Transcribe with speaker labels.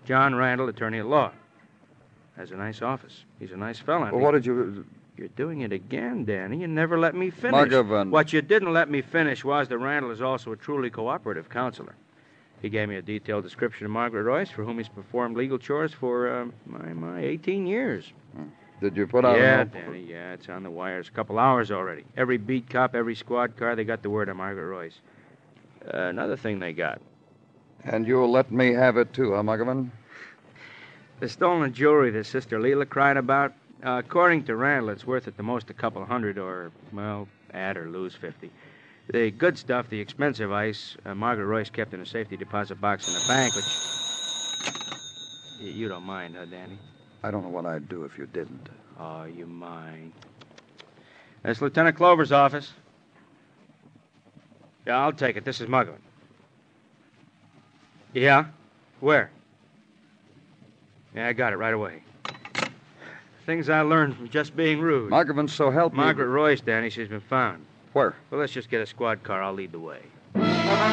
Speaker 1: John Randall, attorney at law. Has a nice office. He's a nice fella.
Speaker 2: Well, what did you...
Speaker 1: You're doing it again, Danny. You never let me finish.
Speaker 2: Muggavan.
Speaker 1: What you didn't let me finish was that Randall is also a truly cooperative counselor. He gave me a detailed description of Margaret Royce, for whom he's performed legal chores for, 18 years.
Speaker 2: Did you put out
Speaker 1: Yeah, Danny, yeah, it's on the wires. A couple hours already. Every beat cop, every squad car, they got the word on Margaret Royce. Another thing they got.
Speaker 2: And you'll let me have it, too, huh, Muggavan?
Speaker 1: The stolen jewelry that Sister Leela cried about, according to Randall, it's worth at the most a couple hundred or, well, add or lose 50. The good stuff, the expensive ice, Margaret Royce kept in a safety deposit box in the bank, which... You don't mind, huh, Danny?
Speaker 2: I don't know what I'd do if you didn't.
Speaker 1: Oh, you mind. That's Lieutenant Clover's office. Yeah, I'll take it. This is Muggavan. Yeah? Where? Yeah, I got it right away. Things I learned from just being rude.
Speaker 2: Muggavan, so help me.
Speaker 1: Margaret Royce, Danny, she's been found.
Speaker 2: Where?
Speaker 1: Well, let's just get a squad car. I'll lead the way.